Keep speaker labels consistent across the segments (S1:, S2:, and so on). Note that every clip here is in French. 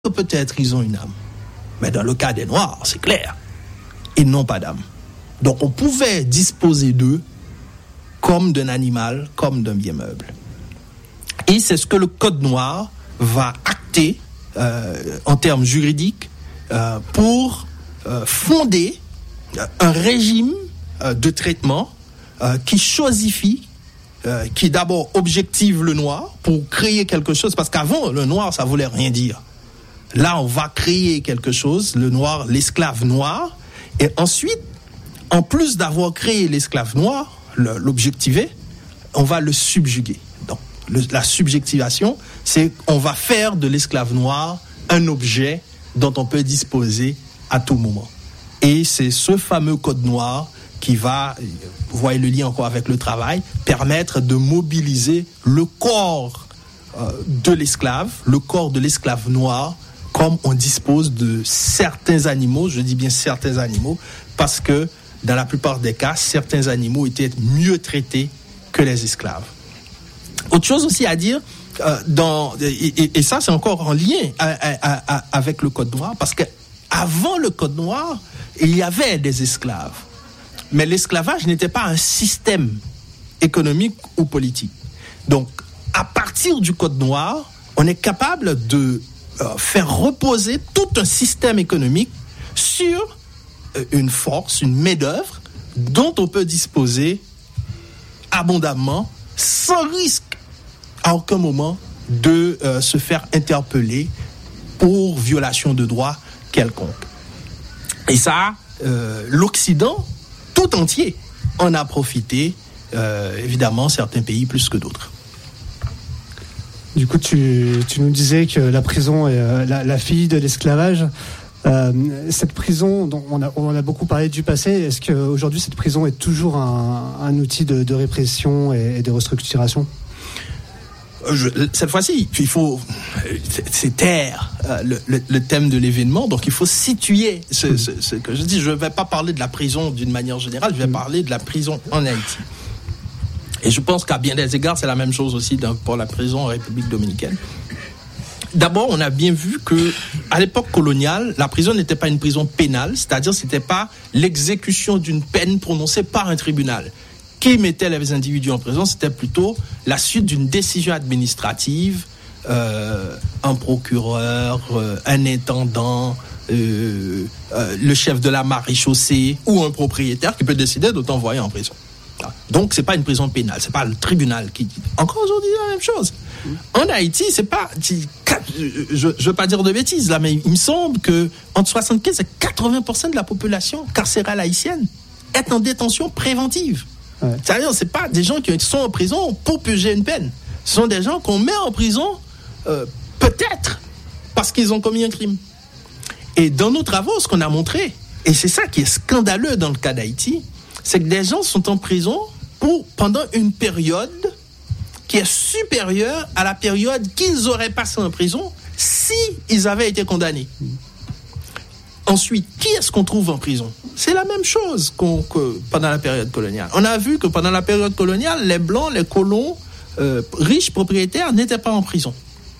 S1: peut-être ils ont une âme. Mais dans le cas des Noirs, c'est clair, ils n'ont pas d'âme. Donc on pouvait disposer d'eux comme d'un animal, comme d'un bien meuble. Et c'est ce que le Code noir va acter en termes juridiques pour fonder un régime de traitement qui chosifie, qui d'abord objective le noir pour créer quelque chose, parce qu'avant le noir ça voulait rien dire. Là on va créer quelque chose, le noir, l'esclave noir, et ensuite, en plus d'avoir créé l'esclave noir, l'objectiver, on va le subjuguer. Donc la subjectivation, c'est on va faire de l'esclave noir un objet dont on peut disposer à tout moment. Et c'est ce fameux code noir qui va, vous voyez le lien encore avec le travail, permettre de mobiliser le corps de l'esclave, le corps de l'esclave noir, comme on dispose de certains animaux, je dis bien certains animaux, parce que dans la plupart des cas, certains animaux étaient mieux traités que les esclaves. Autre chose aussi à dire, et ça c'est encore en lien avec le Code noir, parce que avant le Code noir, il y avait des esclaves. Mais l'esclavage n'était pas un système économique ou politique. Donc, à partir du Code noir, on est capable de faire reposer tout un système économique sur une force, une main-d'œuvre dont on peut disposer abondamment, sans risque à aucun moment de se faire interpeller pour violation de droits quelconque. Et ça, l'Occident tout entier en a profité, évidemment certains pays plus que d'autres.
S2: Du coup, tu nous disais que la prison est la fille de l'esclavage. Cette prison, dont on a beaucoup parlé du passé, est-ce qu'aujourd'hui cette prison est toujours un outil de répression et de restructuration ?
S1: Cette fois-ci, c'est taire le thème de l'événement, donc il faut situer ce que je dis. Je ne vais pas parler de la prison d'une manière générale, je vais parler de la prison en Haïti. Et je pense qu'à bien des égards, c'est la même chose aussi pour la prison en République dominicaine. D'abord, on a bien vu que à l'époque coloniale, la prison n'était pas une prison pénale, c'est-à-dire c'était pas l'exécution d'une peine prononcée par un tribunal. Qui mettait les individus en prison, c'était plutôt la suite d'une décision administrative, un procureur, un intendant, le chef de la maréchaussée ou un propriétaire qui peut décider de t'envoyer en prison. Donc c'est pas une prison pénale, c'est pas le tribunal qui dit. Encore aujourd'hui la même chose. En Haïti, c'est pas, je veux pas dire de bêtises là, mais il me semble que entre 75 et 80% de la population carcérale haïtienne est en détention préventive. Ouais. C'est-à-dire, c'est pas des gens qui sont en prison pour purger une peine. Ce sont des gens qu'on met en prison peut-être parce qu'ils ont commis un crime. Et dans nos travaux, ce qu'on a montré, et c'est ça qui est scandaleux dans le cas d'Haïti, c'est que des gens sont en prison pendant une période qui est supérieure à la période qu'ils auraient passée en prison si ils avaient été condamnés. Ensuite, qui est-ce qu'on trouve en prison ? C'est la même chose que pendant la période coloniale. On a vu que pendant la période coloniale, les Blancs, les colons, riches, propriétaires, n'étaient pas en prison.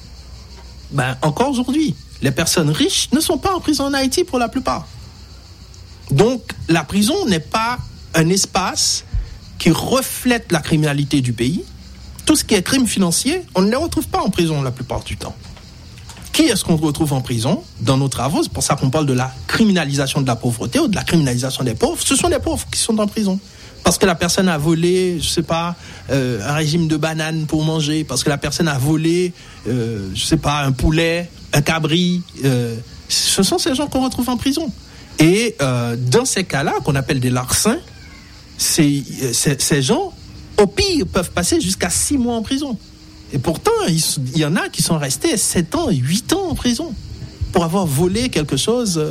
S1: Encore aujourd'hui, les personnes riches ne sont pas en prison en Haïti pour la plupart. Donc, la prison n'est pas un espace qui reflète la criminalité du pays. Tout ce qui est crime financier, on ne les retrouve pas en prison la plupart du temps. Qui est-ce qu'on retrouve en prison dans nos travaux ? C'est pour ça qu'on parle de la criminalisation de la pauvreté ou de la criminalisation des pauvres. Ce sont les pauvres qui sont en prison. Parce que la personne a volé, un régime de bananes pour manger. Parce que la personne a volé, un poulet, un cabri. Ce sont ces gens qu'on retrouve en prison. Et dans ces cas-là, qu'on appelle des larcins, ces gens, au pire, peuvent passer jusqu'à 6 mois en prison. Et pourtant, il y en a qui sont restés 7 ans, 8 ans en prison pour avoir volé quelque chose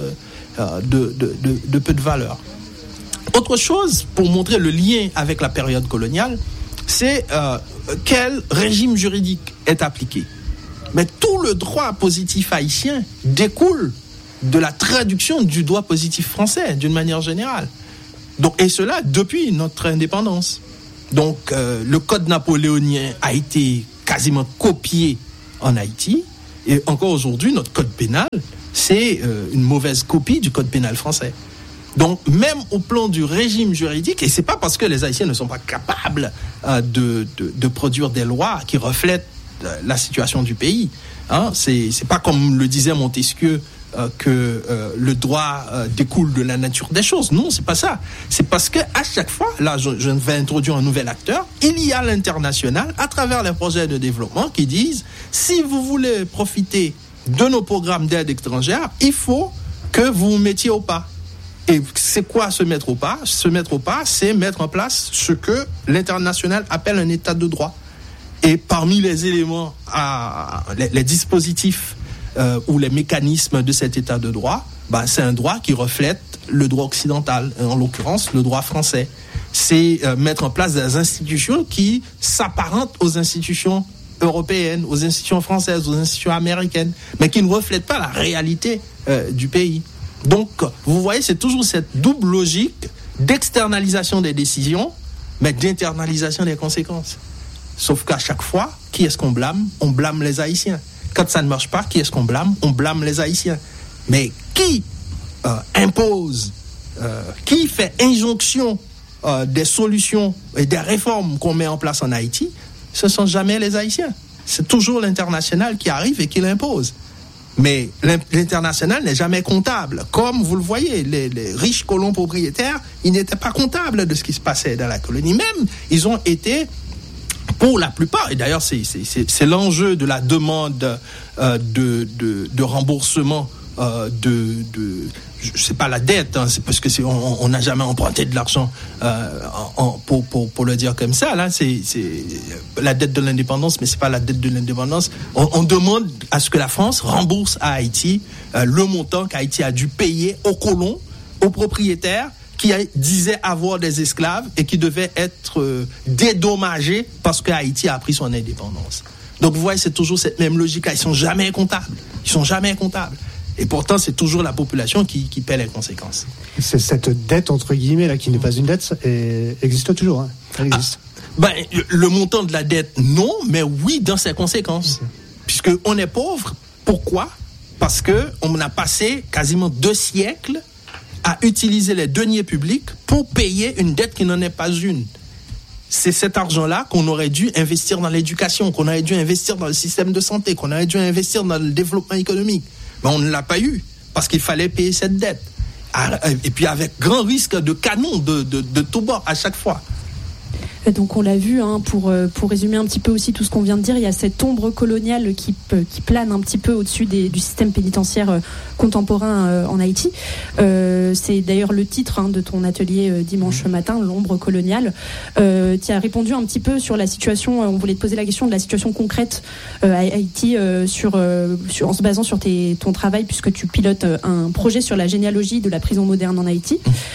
S1: de peu de valeur. Autre chose, pour montrer le lien avec la période coloniale, c'est quel régime juridique est appliqué. Mais tout le droit positif haïtien découle de la traduction du droit positif français, d'une manière générale. Donc, et cela depuis notre indépendance. Donc, le code napoléonien a été quasiment copié en Haïti. Et encore aujourd'hui, notre code pénal, c'est une mauvaise copie du code pénal français. Donc, même au plan du régime juridique, et c'est pas parce que les Haïtiens ne sont pas capables de produire des lois qui reflètent la situation du pays. Hein, c'est pas comme le disait Montesquieu que le droit découle de la nature des choses. Non, c'est pas ça. C'est parce que à chaque fois, là, je vais introduire un nouvel acteur. Il y a l'international à travers les projets de développement qui disent si vous voulez profiter de nos programmes d'aide étrangère, il faut que vous vous mettiez au pas. Et c'est quoi se mettre au pas? Se mettre au pas, c'est mettre en place ce que l'international appelle un état de droit. Et parmi les éléments, les dispositifs ou les mécanismes de cet état de droit, c'est un droit qui reflète le droit occidental, en l'occurrence le droit français. C'est mettre en place des institutions qui s'apparentent aux institutions européennes, aux institutions françaises, aux institutions américaines, mais qui ne reflètent pas la réalité du pays. Donc, vous voyez, c'est toujours cette double logique d'externalisation des décisions, mais d'internalisation des conséquences. Sauf qu'à chaque fois, qui est-ce qu'on blâme? On blâme les Haïtiens. Quand ça ne marche pas, qui est-ce qu'on blâme? On blâme les Haïtiens. Mais qui impose, qui fait injonction des solutions et des réformes qu'on met en place en Haïti? Ce ne sont jamais les Haïtiens. C'est toujours l'international qui arrive et qui l'impose. Mais l'international n'est jamais comptable. Comme vous le voyez, les riches colons propriétaires, ils n'étaient pas comptables de ce qui se passait dans la colonie. Même, ils ont été, pour la plupart, et d'ailleurs c'est l'enjeu de la demande de remboursement c'est pas la dette, hein, c'est parce que on n'a jamais emprunté de l'argent pour le dire comme ça. Là, c'est la dette de l'indépendance, mais c'est pas la dette de l'indépendance. On demande à ce que la France rembourse à Haïti le montant qu'Haïti a dû payer aux colons, aux propriétaires qui disaient avoir des esclaves et qui devaient être dédommagés parce que Haïti a pris son indépendance. Donc vous voyez, c'est toujours cette même logique-là. Ils sont jamais comptables. Et pourtant, c'est toujours la population qui paie les conséquences.
S2: C'est cette dette, entre guillemets, là, qui n'est pas une dette, existe toujours. Hein. Elle existe.
S1: Le montant de la dette, non, mais oui, dans ses conséquences. Puisqu'on est pauvre. Pourquoi? Parce qu'on a passé quasiment 2 siècles à utiliser les deniers publics pour payer une dette qui n'en est pas une. C'est cet argent-là qu'on aurait dû investir dans l'éducation, qu'on aurait dû investir dans le système de santé, qu'on aurait dû investir dans le développement économique. Mais on ne l'a pas eu, parce qu'il fallait payer cette dette. Et puis avec grand risque de canon de tous bords à chaque fois.
S3: Donc on l'a vu, hein, pour résumer un petit peu aussi tout ce qu'on vient de dire, il y a cette ombre coloniale qui plane un petit peu au-dessus du système pénitentiaire contemporain en Haïti. C'est d'ailleurs le titre de ton atelier dimanche matin, l'ombre coloniale. Tu as répondu un petit peu sur la situation, on voulait te poser la question de la situation concrète à Haïti en se basant sur ton travail, puisque tu pilotes un projet sur la généalogie de la prison moderne en Haïti.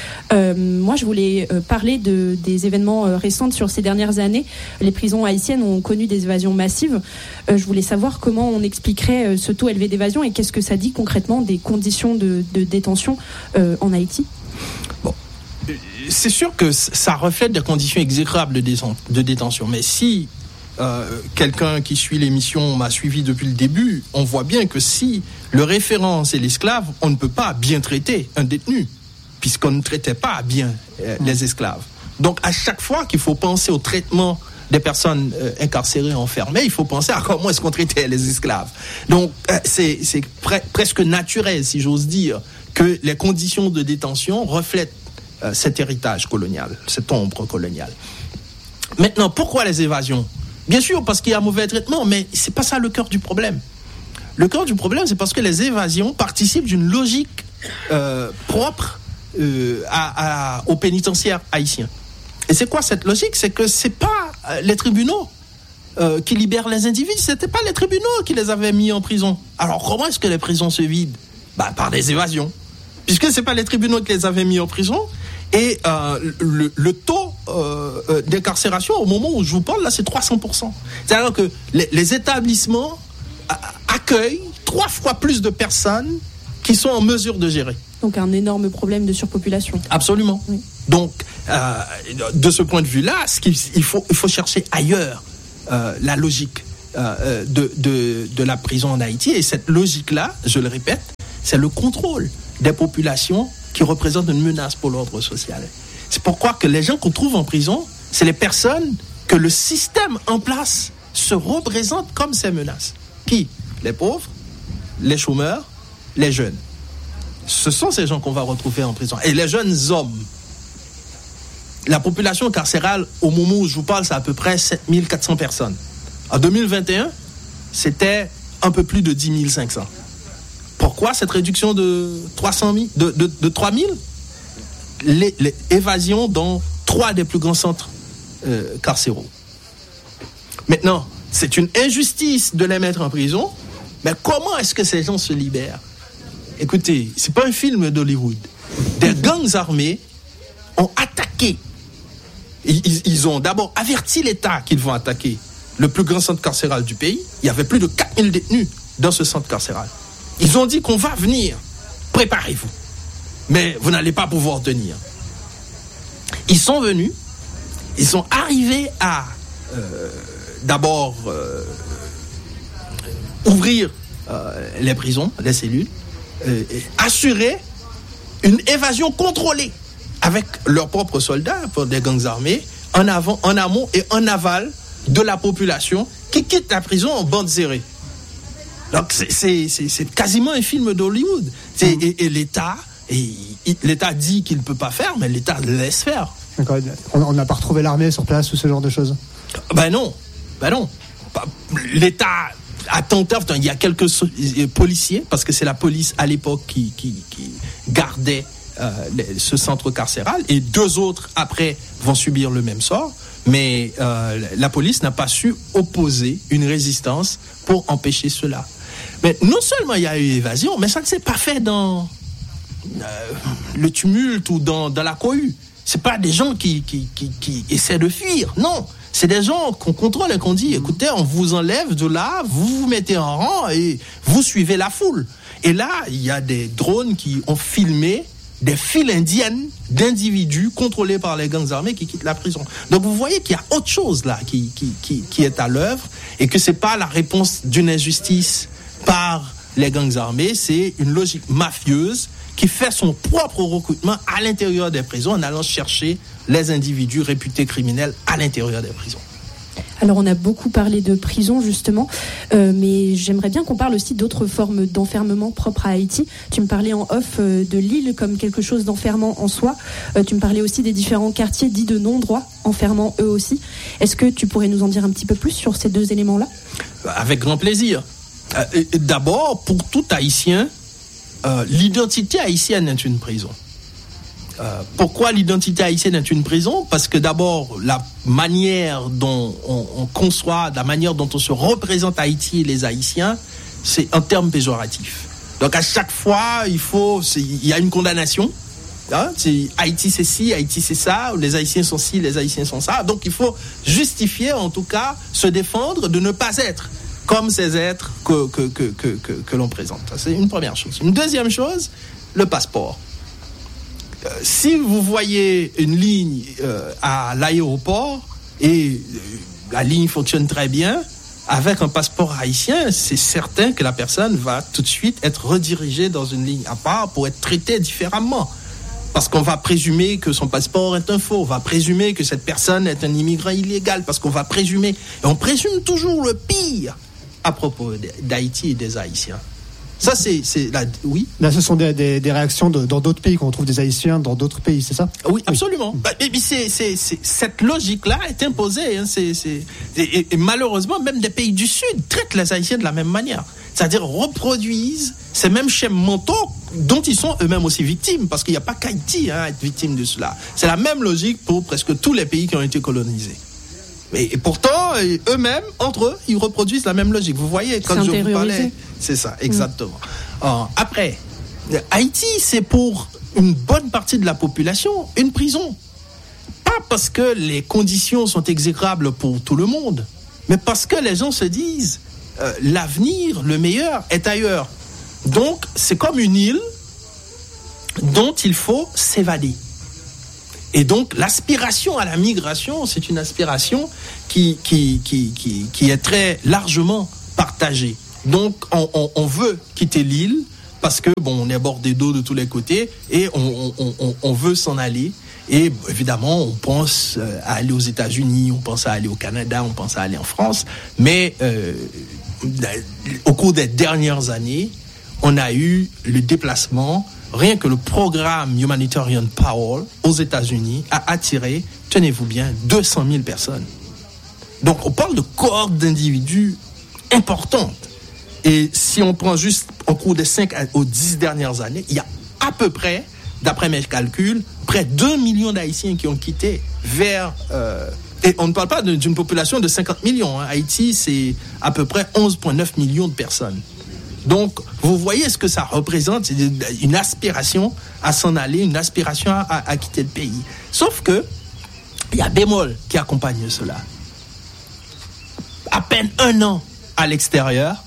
S3: Moi je voulais parler des événements récents sur ces dernières années. Les prisons haïtiennes ont connu des évasions massives. Je voulais savoir comment on expliquerait ce taux élevé d'évasion et qu'est-ce que ça dit concrètement des conditions de détention en Haïti.
S1: Bon, c'est sûr que ça reflète des conditions exécrables de détention. Mais si quelqu'un qui suit l'émission m'a suivi depuis le début, on voit bien que si le référent c'est l'esclave, on ne peut pas bien traiter un détenu, puisqu'on ne traitait pas bien les esclaves. Donc, à chaque fois qu'il faut penser au traitement des personnes incarcérées, enfermées, il faut penser à comment est-ce qu'on traitait les esclaves. Donc, c'est presque naturel, si j'ose dire, que les conditions de détention reflètent cet héritage colonial, cette ombre coloniale. Maintenant, pourquoi les évasions? Bien sûr, parce qu'il y a mauvais traitement, mais c'est pas ça le cœur du problème. Le cœur du problème, c'est parce que les évasions participent d'une logique propre aux pénitentiaires haïtiens. Et c'est quoi cette logique? C'est que c'est pas les tribunaux qui libèrent les individus, c'était pas les tribunaux qui les avaient mis en prison. Alors comment est-ce que les prisons se vident? Par des évasions. Puisque c'est pas les tribunaux qui les avaient mis en prison. Et le taux d'incarcération au moment où je vous parle là, c'est 300%. C'est-à-dire que les établissements accueillent 3 fois plus de personnes qui sont en mesure de gérer.
S3: Donc un énorme problème de surpopulation.
S1: Absolument. Oui. Donc, de ce point de vue-là, il faut chercher ailleurs la logique. de la prison en Haïti. Et cette logique-là, je le répète, c'est le contrôle des populations qui représentent une menace pour l'ordre social. C'est pourquoi que les gens qu'on trouve en prison, c'est les personnes que le système en place se représente comme ces menaces. Qui? Les pauvres, les chômeurs, les jeunes. Ce sont ces gens qu'on va retrouver en prison. Et les jeunes hommes. La population carcérale, au moment où je vous parle, c'est à peu près 7400 personnes. En 2021, c'était un peu plus de 10 500. Pourquoi cette réduction de 300 000, de 3 000 l'évasion dans 3 des plus grands centres carcéraux. Maintenant, c'est une injustice de les mettre en prison, mais comment est-ce que ces gens se libèrent? Écoutez, c'est pas un film d'Hollywood. Des gangs armés ont attaqué. Ils ont d'abord averti l'État qu'ils vont attaquer le plus grand centre carcéral du pays. Il y avait plus de 4000 détenus dans ce centre carcéral. Ils ont dit qu'on va venir, préparez-vous. Mais vous n'allez pas pouvoir tenir. Ils sont venus, ils sont arrivés à d'abord ouvrir les prisons, les cellules, assurer une évasion contrôlée avec leurs propres soldats, pour des gangs armés, en amont et en aval de la population qui quitte la prison en bande serrée. Donc c'est quasiment un film d'Hollywood. Et l'État dit qu'il ne peut pas faire, mais l'État laisse faire.
S2: D'accord. On n'a pas retrouvé l'armée sur place ou ce genre de choses?
S1: Ben non. L'État a tenté, il y a quelques policiers, parce que c'est la police à l'époque qui gardait ce centre carcéral, et 2 autres après vont subir le même sort. Mais la police n'a pas su opposer une résistance pour empêcher cela. Mais non seulement il y a eu évasion, mais ça ne s'est pas fait dans le tumulte ou dans la cohue. C'est pas des gens qui essaient de fuir. Non, c'est des gens qu'on contrôle et qu'on dit, écoutez, on vous enlève de là, vous vous mettez en rang et vous suivez la foule. Et là, il y a des drones qui ont filmé des files indiennes d'individus contrôlés par les gangs armés qui quittent la prison. Donc vous voyez qu'il y a autre chose là qui est à l'œuvre, et que c'est pas la réponse d'une injustice par les gangs armés, c'est une logique mafieuse qui fait son propre recrutement à l'intérieur des prisons en allant chercher les individus réputés criminels à l'intérieur des prisons.
S3: Alors on a beaucoup parlé de prison justement, mais j'aimerais bien qu'on parle aussi d'autres formes d'enfermement propres à Haïti. Tu me parlais en off de l'île comme quelque chose d'enfermant en soi. Tu me parlais aussi des différents quartiers dits de non-droit, enfermant eux aussi. Est-ce que tu pourrais nous en dire un petit peu plus sur ces 2 éléments-là?
S1: Avec grand plaisir. D'abord, pour tout Haïtien, l'identité haïtienne est une prison. Pourquoi l'identité haïtienne est une prison? Parce que d'abord, la manière dont on conçoit, la manière dont on se représente Haïti et les Haïtiens, c'est un terme péjoratif. Donc à chaque fois, il y a une condamnation. Hein, Haïti c'est ci, Haïti c'est ça, les Haïtiens sont ci, les Haïtiens sont ça. Donc il faut justifier, en tout cas, se défendre de ne pas être comme ces êtres que l'on présente. Ça, c'est une première chose. Une deuxième chose, le passeport. Si vous voyez une ligne à l'aéroport et la ligne fonctionne très bien, avec un passeport haïtien, c'est certain que la personne va tout de suite être redirigée dans une ligne à part pour être traitée différemment. Parce qu'on va présumer que son passeport est un faux, on va présumer que cette personne est un immigrant illégal, parce qu'on va présumer, et on présume toujours le pire à propos d'Haïti et des Haïtiens. Ça, c'est oui.
S2: Là, ce sont des réactions dans d'autres pays, qu'on trouve des Haïtiens dans d'autres pays, c'est ça?
S1: Oui, absolument. Oui. Cette logique-là est imposée. Hein, et malheureusement, même des pays du Sud traitent les Haïtiens de la même manière. C'est-à-dire reproduisent ces mêmes schèmes mentaux dont ils sont eux-mêmes aussi victimes, parce qu'il n'y a pas qu'Haïti à être victime de cela. C'est la même logique pour presque tous les pays qui ont été colonisés. Et pourtant, eux-mêmes, entre eux, ils reproduisent la même logique. Vous voyez, quand je vous parlais, c'est ça, exactement. Après, Haïti, c'est pour une bonne partie de la population une prison. Pas parce que les conditions sont exécrables pour tout le monde, mais parce que les gens se disent l'avenir, le meilleur, est ailleurs. Donc, c'est comme une île dont il faut s'évader. Et donc, l'aspiration à la migration, c'est une aspiration qui est très largement partagée. Donc, on veut quitter l'île parce que, on est bordé d'eau de tous les côtés et on veut s'en aller. Et évidemment, on pense à aller aux États-Unis, on pense à aller au Canada, on pense à aller en France. Mais au cours des dernières années, on a eu le déplacement. Rien que le programme Humanitarian Power aux États-Unis a attiré, tenez-vous bien, 200 000 personnes. Donc, on parle de cohortes d'individus importantes. Et si on prend juste au cours des 5 aux 10 dernières années, il y a à peu près, d'après mes calculs, près de 2 millions d'Haïtiens qui ont quitté vers... et on ne parle pas d'une population de 50 millions. Haïti, c'est à peu près 11,9 millions de personnes. Donc, vous voyez ce que ça représente, c'est une aspiration à s'en aller, une aspiration à quitter le pays. Sauf que, il y a bémol qui accompagne cela. À peine 1 an à l'extérieur,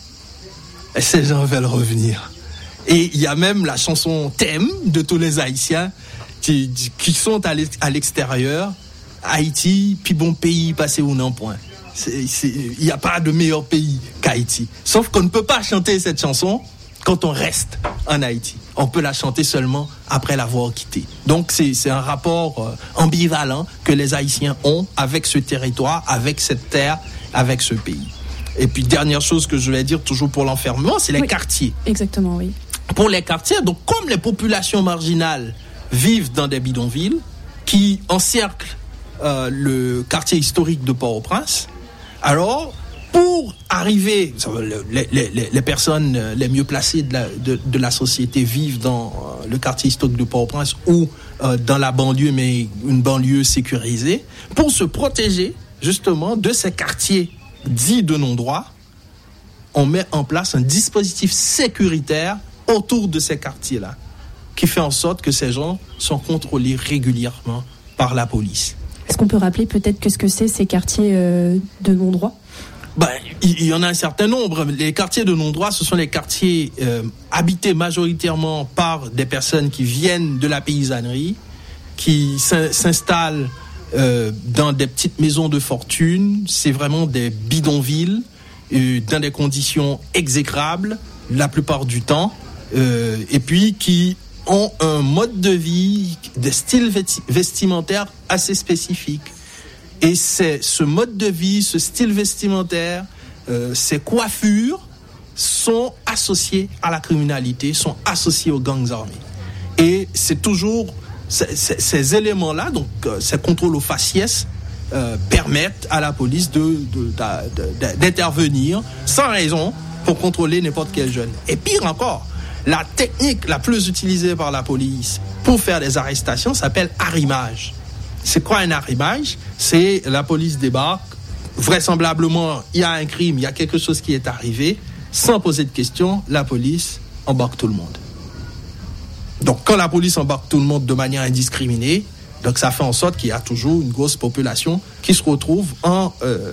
S1: ces gens veulent revenir. Et il y a même la chanson thème de tous les Haïtiens qui sont à l'extérieur. Haïti, puis bon pays, passé ou non point. Il n'y a pas de meilleur pays qu'Haïti. Sauf qu'on ne peut pas chanter cette chanson quand on reste en Haïti. On peut la chanter seulement après l'avoir quitté. Donc c'est un rapport ambivalent que les Haïtiens ont avec ce territoire, avec cette terre, avec ce pays. Et puis dernière chose que je vais dire toujours pour l'enfermement, c'est les quartiers.
S3: Exactement, oui.
S1: Pour les quartiers, donc comme les populations marginales vivent dans des bidonvilles qui encerclent le quartier historique de Port-au-Prince, alors, pour arriver, les personnes les mieux placées de la société vivent dans le quartier historique de Port-au-Prince ou dans la banlieue, mais une banlieue sécurisée, pour se protéger justement de ces quartiers dits de non-droit, on met en place un dispositif sécuritaire autour de ces quartiers-là, qui fait en sorte que ces gens sont contrôlés régulièrement par la police.
S3: Est-ce qu'on peut rappeler peut-être qu'est-ce que c'est ces quartiers de non-droit ?
S1: Il y en a un certain nombre. Les quartiers de non-droit, ce sont les quartiers habités majoritairement par des personnes qui viennent de la paysannerie, qui s'installent dans des petites maisons de fortune. C'est vraiment des bidonvilles, dans des conditions exécrables la plupart du temps, et puis qui ont un mode de vie, des styles vestimentaires assez spécifiques. Et c'est ce mode de vie, ce style vestimentaire, ces coiffures sont associées à la criminalité, sont associées aux gangs armés. Et c'est toujours ces éléments-là, donc ces contrôles aux faciès, permettent à la police d'intervenir sans raison pour contrôler n'importe quel jeune. Et pire encore, la technique la plus utilisée par la police pour faire des arrestations s'appelle arrimage. C'est quoi un arrimage ? C'est la police débarque, vraisemblablement il y a un crime, il y a quelque chose qui est arrivé, sans poser de questions, la police embarque tout le monde. Donc quand la police embarque tout le monde de manière indiscriminée, donc ça fait en sorte qu'il y a toujours une grosse population qui se retrouve en...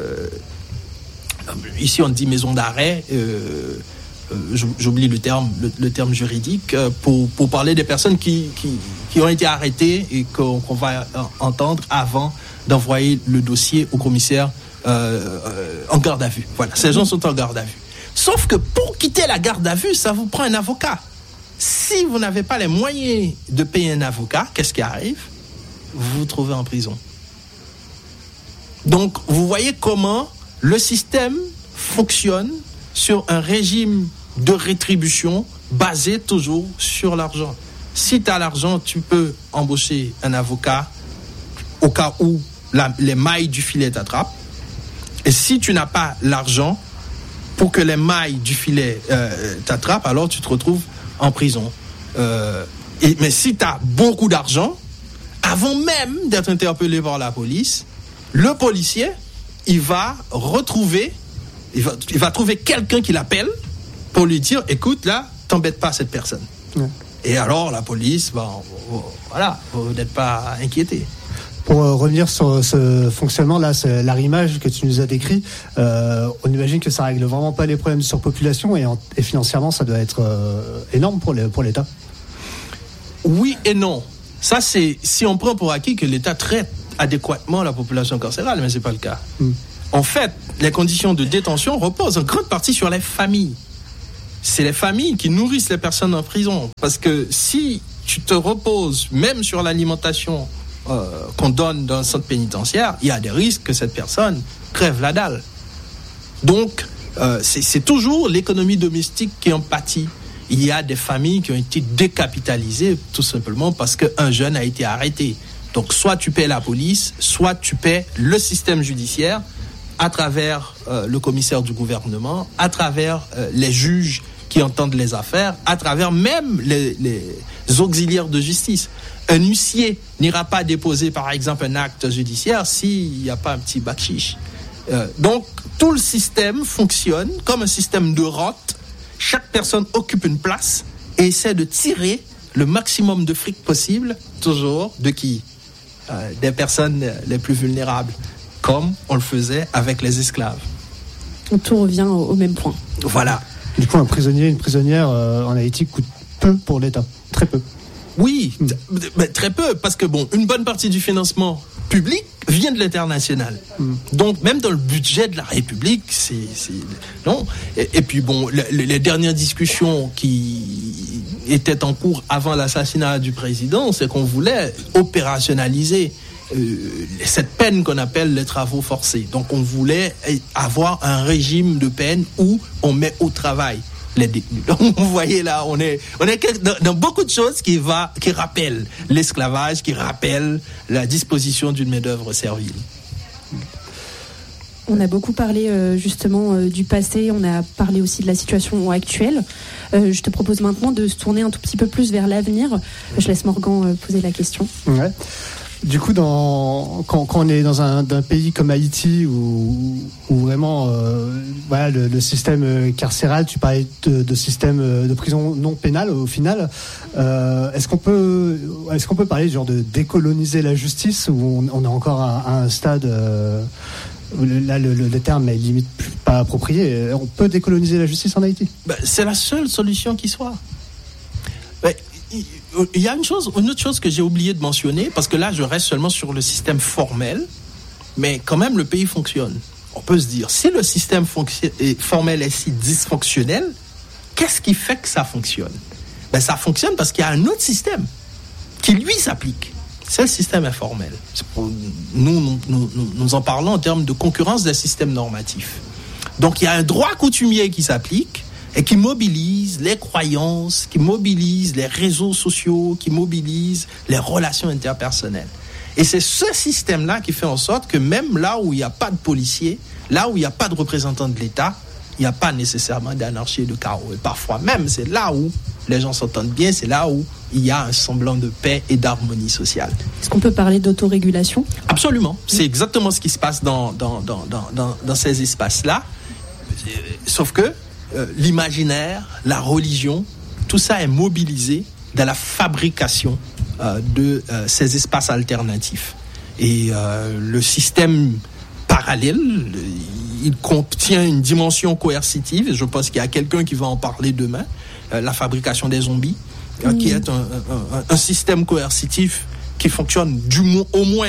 S1: ici on dit maison d'arrêt... j'oublie le terme juridique pour parler des personnes qui ont été arrêtées et qu'on va entendre avant d'envoyer le dossier au commissaire en garde à vue. Voilà, ces gens sont en garde à vue. Sauf que pour quitter la garde à vue, ça vous prend un avocat. Si vous n'avez pas les moyens de payer un avocat, qu'est-ce qui arrive ? Vous vous trouvez en prison. Donc, vous voyez comment le système fonctionne sur un régime de rétribution basé toujours sur l'argent. Si tu as l'argent, tu peux embaucher un avocat au cas où les mailles du filet t'attrapent. Et si tu n'as pas l'argent pour que les mailles du filet t'attrapent, alors tu te retrouves en prison. Mais si tu as beaucoup d'argent, avant même d'être interpellé par la police, le policier, il va trouver quelqu'un qui l'appelle pour lui dire, écoute, là, t'embête pas cette personne. Ouais. Et alors, la police, voilà, vous n'êtes pas inquiété.
S2: Pour revenir sur ce fonctionnement-là, c'est l'arrimage que tu nous as décrit, on imagine que ça règle vraiment pas les problèmes de surpopulation et financièrement, ça doit être énorme pour l'État.
S1: Oui et non. Ça, c'est si on prend pour acquis que l'État traite adéquatement la population carcérale, mais c'est pas le cas. En fait, les conditions de détention reposent en grande partie sur les familles. C'est les familles qui nourrissent les personnes en prison. Parce que si tu te reposes même sur l'alimentation qu'on donne dans un centre pénitentiaire, il y a des risques que cette personne crève la dalle. Donc, c'est toujours l'économie domestique qui en pâtit. Il y a des familles qui ont été décapitalisées tout simplement parce qu'un jeune a été arrêté. Donc, soit tu paies la police, soit tu paies le système judiciaire à travers le commissaire du gouvernement, à travers les juges qui entendent les affaires, à travers même les auxiliaires de justice. Un huissier n'ira pas déposer, par exemple, un acte judiciaire s'il n'y a pas un petit bakchiche. Donc, tout le système fonctionne comme un système de rente. Chaque personne occupe une place et essaie de tirer le maximum de fric possible, toujours de qui ? Des personnes les plus vulnérables, comme on le faisait avec les esclaves.
S3: Tout revient au même point.
S1: Voilà.
S2: Du coup, un prisonnier, une prisonnière en Haïti coûte peu pour l'État, très peu.
S1: Oui, très peu, parce que une bonne partie du financement public vient de l'international. Donc, même dans le budget de la République, non. Et puis, les dernières discussions qui étaient en cours avant l'assassinat du président, c'est qu'on voulait opérationnaliser cette peine qu'on appelle les travaux forcés. Donc, on voulait avoir un régime de peine où on met au travail les détenus. Donc, vous voyez là, on est dans beaucoup de choses qui rappellent l'esclavage, qui rappellent la disposition d'une main-d'œuvre servile.
S3: On a beaucoup parlé justement du passé, on a parlé aussi de la situation actuelle. Je te propose maintenant de se tourner un tout petit peu plus vers l'avenir. Je laisse Morgan poser la question.
S2: Ouais. Du coup, quand on est dans un pays comme Haïti où vraiment le système carcéral, tu parlais de système de prison non pénale au final, est-ce qu'on peut parler genre de décoloniser la justice ou on est encore à un stade là le terme est limite pas approprié. On peut décoloniser la justice en Haïti ?
S1: C'est la seule solution qui soit. Il y a une autre chose que j'ai oublié de mentionner, parce que là, je reste seulement sur le système formel, mais quand même, le pays fonctionne. On peut se dire, si le système formel est si dysfonctionnel, qu'est-ce qui fait que ça fonctionne ? Ça fonctionne parce qu'il y a un autre système qui, lui, s'applique. C'est le système informel. Nous en parlons en termes de concurrence des systèmes normatifs. Donc, il y a un droit coutumier qui s'applique, et qui mobilise les croyances, qui mobilise les réseaux sociaux, qui mobilise les relations interpersonnelles. Et c'est ce système-là qui fait en sorte que même là où il n'y a pas de policiers, là où il n'y a pas de représentants de l'État, il n'y a pas nécessairement d'anarchie et de chaos. Et parfois même, c'est là où les gens s'entendent bien, c'est là où il y a un semblant de paix et d'harmonie sociale.
S3: Est-ce qu'on peut parler d'autorégulation ?
S1: Absolument. C'est exactement ce qui se passe dans ces espaces-là. Sauf que l'imaginaire, la religion, tout ça est mobilisé dans la fabrication de ces espaces alternatifs. Et le système parallèle, il contient une dimension coercitive, et je pense qu'il y a quelqu'un qui va en parler demain, la fabrication des zombies, qui est un système coercitif qui fonctionne au moins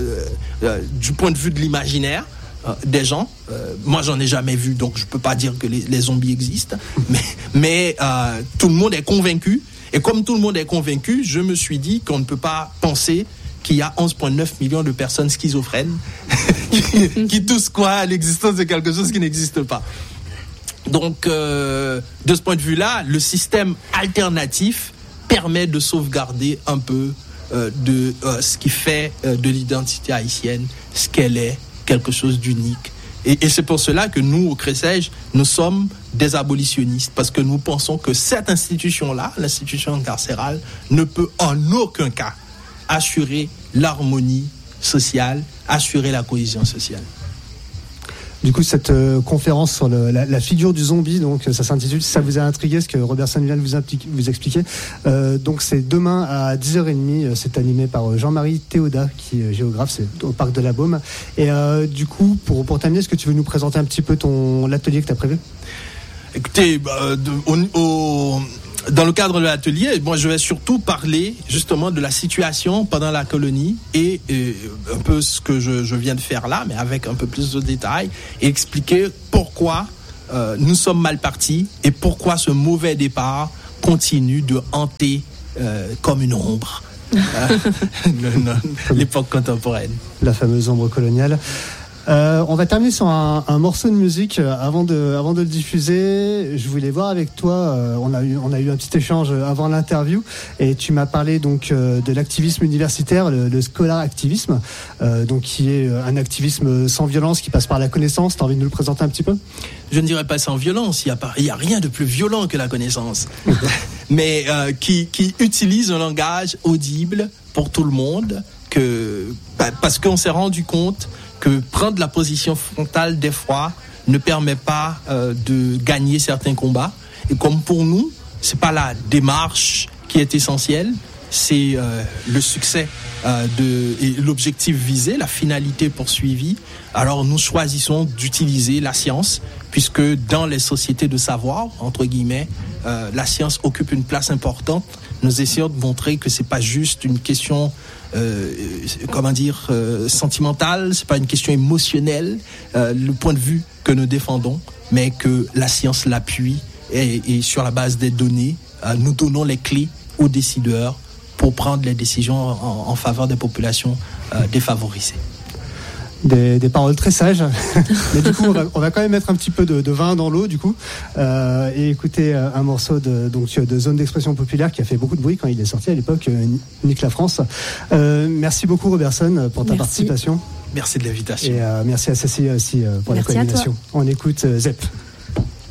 S1: du point de vue de l'imaginaire des gens. Moi, j'en ai jamais vu, donc je peux pas dire que les zombies existent, mais tout le monde est convaincu, et comme tout le monde est convaincu, je me suis dit qu'on ne peut pas penser qu'il y a 11,9 millions de personnes schizophrènes qui tous croient à l'existence de quelque chose qui n'existe pas. Donc, de ce point de vue-là, le système alternatif permet de sauvegarder un peu de ce qui fait de l'identité haïtienne ce qu'elle est, quelque chose d'unique. Et c'est pour cela que nous, au CRESEJ, nous sommes des abolitionnistes, parce que nous pensons que cette institution-là, l'institution carcérale, ne peut en aucun cas assurer l'harmonie sociale, assurer la cohésion sociale.
S2: Du coup, cette conférence sur la figure du zombie, donc ça s'intitule, si ça vous a intrigué, ce que Robertson vient de vous expliquer, donc c'est demain à 10h30, c'est animé par Jean-Marie Théodat, qui est géographe, c'est au Parc de la Baume. Et du coup, pour terminer, est-ce que tu veux nous présenter un petit peu l'atelier que tu as prévu ?
S1: Écoutez, Dans le cadre de l'atelier, moi, je vais surtout parler justement de la situation pendant la colonie et un peu ce que je viens de faire là, mais avec un peu plus de détails, et expliquer pourquoi nous sommes mal partis et pourquoi ce mauvais départ continue de hanter comme une ombre l'époque contemporaine.
S2: La fameuse ombre coloniale. On va terminer sur un morceau de musique avant de le diffuser. Je voulais voir avec toi. On a eu un petit échange avant l'interview et tu m'as parlé donc de l'activisme universitaire, le scholar activisme, donc qui est un activisme sans violence qui passe par la connaissance. T'as envie de nous le présenter un petit peu ?
S1: Je ne dirais pas sans violence. Il y a rien de plus violent que la connaissance, mais qui utilise un langage audible pour tout le monde, parce qu'on s'est rendu compte que prendre la position frontale des fois ne permet pas de gagner certains combats. Et comme pour nous, c'est pas la démarche qui est essentielle, c'est le succès et l'objectif visé, la finalité poursuivie. Alors nous choisissons d'utiliser la science, puisque dans les sociétés de savoir, entre guillemets, la science occupe une place importante. Nous essayons de montrer que c'est pas juste une question sentimentale, c'est pas une question émotionnelle, le point de vue que nous défendons, mais que la science l'appuie et sur la base des données, nous donnons les clés aux décideurs pour prendre les décisions en faveur des populations défavorisées.
S2: Des paroles très sages. Mais du coup, on va quand même mettre un petit peu de vin dans l'eau, du coup, et écouter un morceau de Zone d'expression populaire qui a fait beaucoup de bruit quand il est sorti à l'époque, Nique la France. Merci beaucoup, Robertson, pour ta participation.
S1: Merci de l'invitation.
S2: Et merci à Cécile aussi pour la coordination. On écoute Zep.